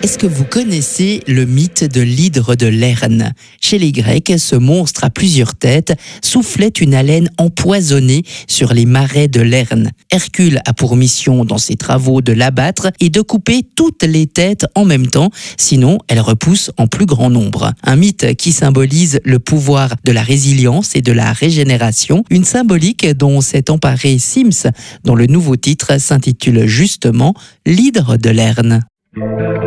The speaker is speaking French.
Est-ce que vous connaissez le mythe de l'hydre de Lerne? Chez les Grecs, ce monstre à plusieurs têtes soufflait une haleine empoisonnée sur les marais de Lerne. Hercule a pour mission dans ses travaux de l'abattre et de couper toutes les têtes en même temps, sinon elles repoussent en plus grand nombre. Un mythe qui symbolise le pouvoir de la résilience et de la régénération, une symbolique dont s'est emparé Sims, dont le nouveau titre s'intitule justement l'hydre de Lerne.